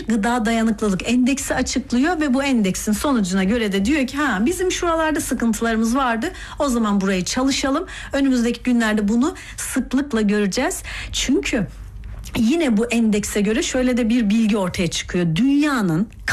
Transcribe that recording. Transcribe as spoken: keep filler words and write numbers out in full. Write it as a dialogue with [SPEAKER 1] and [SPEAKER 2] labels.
[SPEAKER 1] gıda dayanıklılık endeksi açıklıyor ve bu endeksin sonucuna göre de diyor ki ha bizim şuralarda sıkıntılarımız vardı. O zaman burayı çalışalım. Önümüzdeki günlerde bunu sıklıkla göreceğiz. Çünkü yine bu endekse göre şöyle de bir bilgi ortaya çıkıyor. Dünyanın